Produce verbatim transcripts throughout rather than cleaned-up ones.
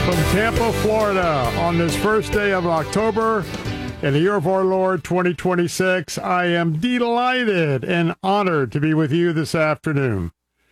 From Tampa, Florida, on this first day of October in the year of our Lord twenty twenty-six, I am delighted and honored to be with you this afternoon.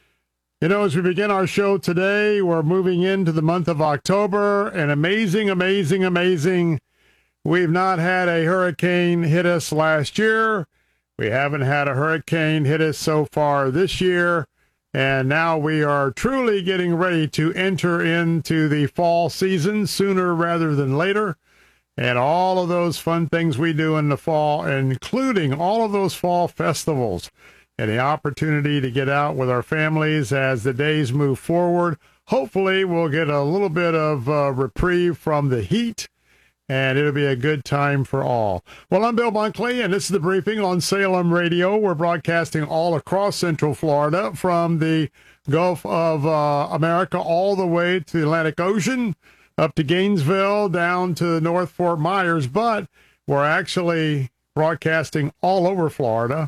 You know, as we begin our show today, we're moving into the month of October, and amazing, amazing, amazing. We've not had a hurricane hit us last year. We haven't had a hurricane hit us so far this year. And now we are truly getting ready to enter into the fall season sooner rather than later. And all of those fun things we do in the fall, including all of those fall festivals and the opportunity to get out with our families as the days move forward. Hopefully we'll get a little bit of uh, reprieve from the heat, and it'll be a good time for all. Well, I'm Bill Bunkley, and this is the briefing on Salem Radio. We're broadcasting all across Central Florida, from the Gulf of uh, America all the way to the Atlantic Ocean, up to Gainesville, down to North Fort Myers. But we're actually broadcasting all over Florida,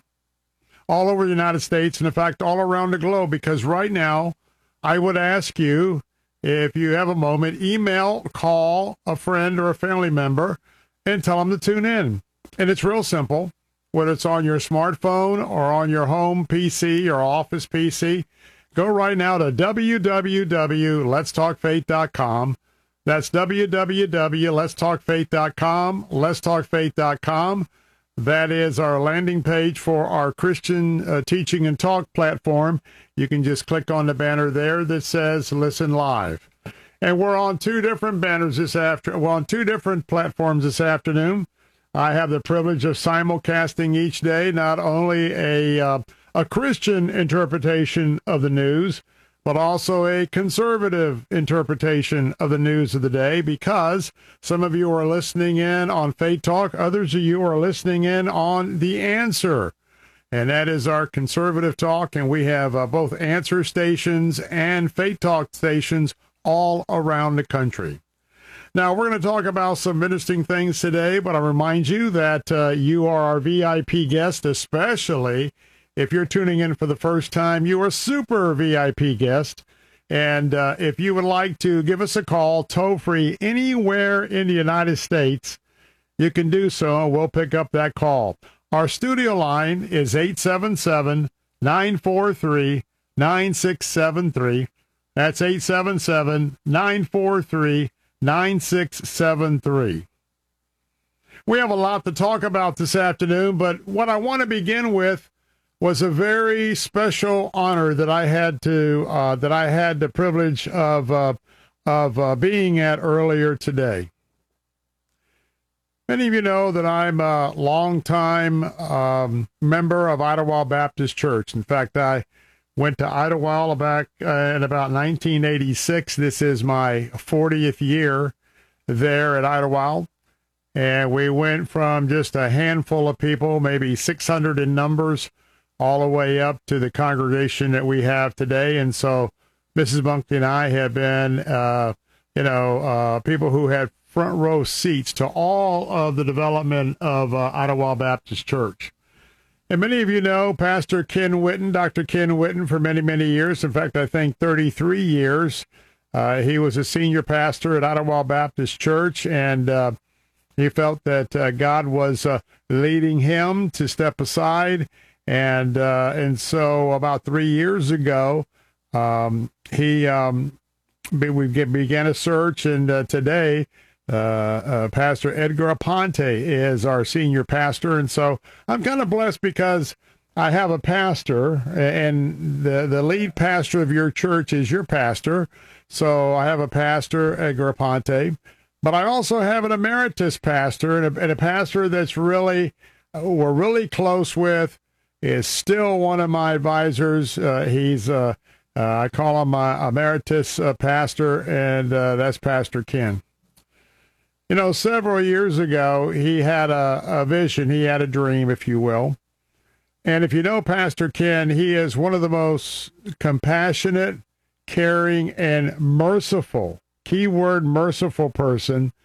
all over the United States, and in fact, all around the globe, because right now, I would ask you, if you have a moment, email, call a friend or a family member and tell them to tune in. And it's real simple, whether it's on your smartphone or on your home P C or office P C. Go right now to w w w dot lets talk faith dot com. That's w w w dot lets talk faith dot com, lets talk faith dot com. That is our landing page for our Christian uh, teaching and talk platform. You can just click on the banner there that says Listen Live. And we're on two different banners this after, well, on two different platforms this afternoon. I have the privilege of simulcasting each day, not only a, uh, a Christian interpretation of the news, but also a conservative interpretation of the news of the day, because some of you are listening in on Faith Talk, others of you are listening in on The Answer, and that is our conservative talk, and we have uh, both Answer stations and Faith Talk stations all around the country. Now, we're going to talk about some interesting things today, but I remind you that uh, you are our V I P guest, especially if you're tuning in for the first time. You are a super V I P guest. And uh, if you would like to give us a call toll-free anywhere in the United States, you can do so, and we'll pick up that call. Our studio line is eight seven seven, nine four three, nine six seven three. That's eight seven seven, nine four three, nine six seven three. We have a lot to talk about this afternoon, but what I want to begin with was a very special honor that I had to uh, that I had the privilege of uh, of uh, being at earlier today. Many of you know that I'm a longtime um, member of Idlewild Baptist Church. In fact, I went to Idlewild back uh, in about nineteen eighty-six. This is my fortieth year there at Idlewild. And we went from just a handful of people, maybe six hundred in numbers, all the way up to the congregation that we have today. And so Missus Bunkley and I have been, uh, you know, uh, people who had front row seats to all of the development of uh, Idlewild Baptist Church. And many of you know Pastor Ken Whitten, Doctor Ken Whitten, for many, many years. In fact, I think thirty-three years. Uh, he was a senior pastor at Idlewild Baptist Church, and uh, he felt that uh, God was uh, leading him to step aside. And uh, and so about three years ago, um, he um, we began a search, and uh, today uh, uh, Pastor Edgar Aponte is our senior pastor. And so I'm kind of blessed because I have a pastor, and the, the lead pastor of your church is your pastor. So I have a pastor, Edgar Aponte, but I also have an emeritus pastor, and a, and a pastor that's really, uh, we're really close with, is still one of my advisors. Uh, he's, uh, uh, I call him my emeritus uh, pastor, and uh, that's Pastor Ken. You know, several years ago, he had a, a vision. He had a dream, if you will. And if you know Pastor Ken, he is one of the most compassionate, caring, and merciful, keyword merciful person